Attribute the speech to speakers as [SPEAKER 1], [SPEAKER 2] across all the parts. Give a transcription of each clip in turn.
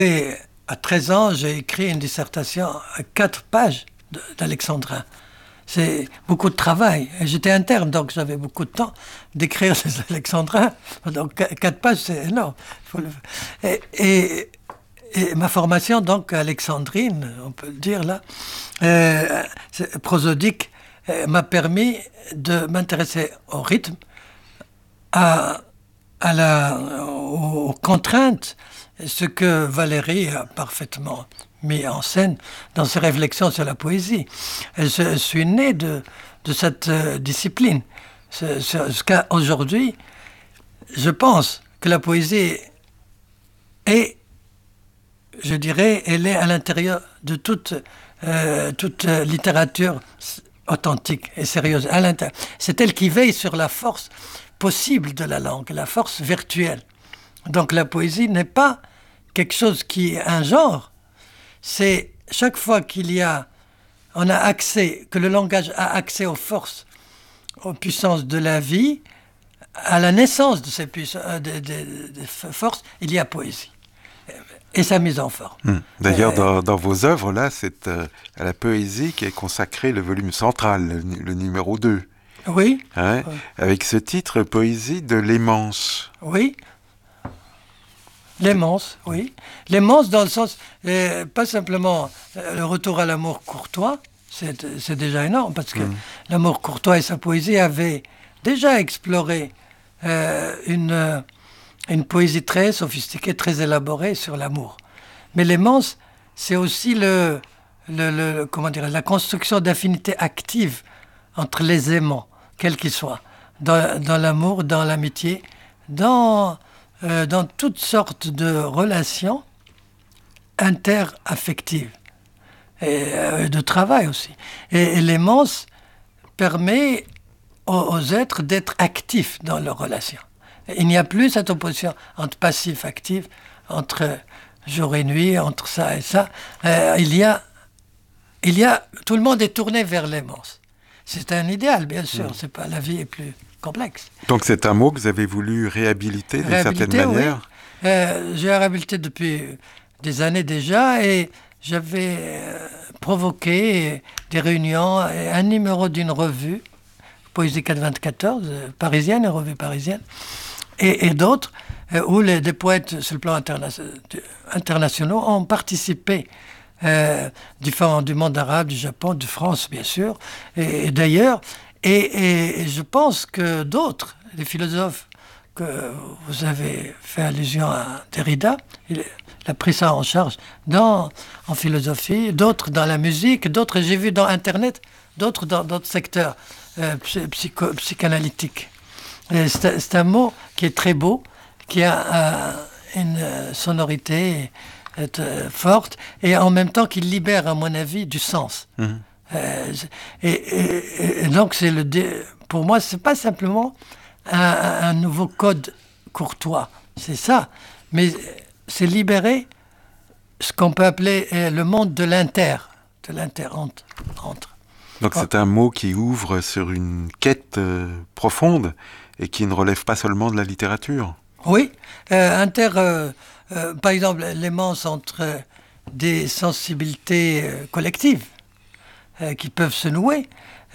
[SPEAKER 1] Et à 13 ans, j'ai écrit une dissertation à 4 pages d'alexandrin. C'est beaucoup de travail. Et j'étais interne, donc j'avais beaucoup de temps d'écrire ces alexandrins. Donc 4 pages, c'est énorme. Et ma formation, donc, alexandrine, on peut le dire là, prosodique, m'a permis de m'intéresser au rythme, aux contraintes, ce que Valérie a parfaitement mis en scène dans ses réflexions sur la poésie. Je suis né de cette discipline. Jusqu'à aujourd'hui, je pense que la poésie est, je dirais, elle est à l'intérieur de toute littérature authentique et sérieuse. C'est elle qui veille sur la force possible de la langue, la force virtuelle. Donc la poésie n'est pas quelque chose qui est un genre. C'est chaque fois que le langage a accès aux forces, aux puissances de la vie, à la naissance de ces forces, il y a poésie. Et sa mise en forme.
[SPEAKER 2] D'ailleurs, dans vos œuvres, là, c'est à la poésie qui est consacré le volume central, le numéro 2.
[SPEAKER 1] Oui.
[SPEAKER 2] Hein, oui. Avec ce titre, Poésie de Lémence.
[SPEAKER 1] Oui. Lémence, oui. Lémence dans le sens, pas simplement le retour à l'amour courtois, c'est déjà énorme, parce que l'amour courtois et sa poésie avaient déjà exploré une poésie très sophistiquée, très élaborée sur l'amour. Mais Lémence, c'est aussi la construction d'affinités actives entre les aimants, quels qu'ils soient, dans l'amour, dans l'amitié, dans toutes sortes de relations interaffectives et de travail aussi. Et Lémence permet aux êtres d'être actifs dans leurs relations. Il n'y a plus cette opposition entre passif-actif, entre jour et nuit, entre ça et ça. Tout le monde est tourné vers Lémence. C'est un idéal, bien sûr. C'est pas, la vie est plus complexe.
[SPEAKER 2] Donc c'est un mot que vous avez voulu réhabiliter d'une certaine manière.
[SPEAKER 1] Oui. J'ai réhabilité depuis des années déjà, et j'avais provoqué des réunions et un numéro d'une revue, Poésie 94, parisienne, une revue parisienne, et d'autres, où des poètes sur le plan internationaux ont participé, différents du monde arabe, du Japon, de France, bien sûr, et d'ailleurs. Et je pense que d'autres, des philosophes, que vous avez fait allusion à Derrida, il a pris ça en charge en philosophie, d'autres dans la musique, d'autres, j'ai vu dans Internet, d'autres dans d'autres secteurs psychanalytiques. C'est un mot qui est très beau, qui a une sonorité forte, et en même temps qui libère, à mon avis, du sens. Et donc, pour moi, c'est pas simplement un nouveau code courtois, c'est ça, mais c'est libérer ce qu'on peut appeler le monde de l'inter entre.
[SPEAKER 2] Donc c'est un mot qui ouvre sur une quête profonde et qui ne relève pas seulement de la littérature.
[SPEAKER 1] Oui, par exemple, Lémence entre des sensibilités collectives qui peuvent se nouer.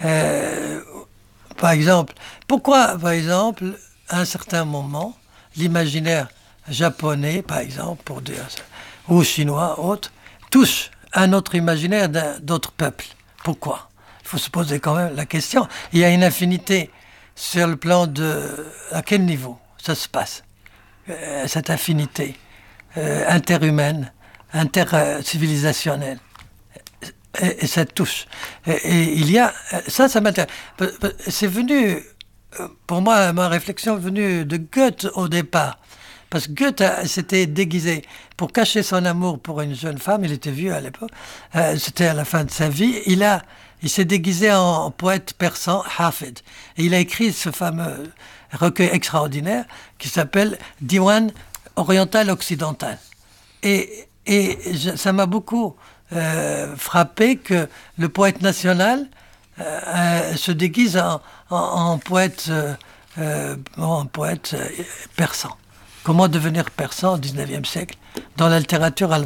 [SPEAKER 1] Par exemple, pourquoi, à un certain moment, l'imaginaire japonais, par exemple, pour dire ça, ou chinois, autres, touche à notre imaginaire d'autres peuples? Pourquoi? Il faut se poser quand même la question. Il y a une affinité sur le plan à quel niveau ça se passe, cette affinité interhumaine, intercivilisationnelle. Et ça touche. Et il y a... Ça m'intéresse. C'est venu... Pour moi, ma réflexion est venue de Goethe au départ. Parce que Goethe s'était déguisé pour cacher son amour pour une jeune femme. Il était vieux à l'époque. C'était à la fin de sa vie. Il s'est déguisé en poète persan, Hafid. Et il a écrit ce fameux recueil extraordinaire qui s'appelle Diwan oriental-occidental. Et ça m'a beaucoup... frappé que le poète national se déguise en poète persan. Comment devenir persan au XIXe siècle dans la littérature allemande.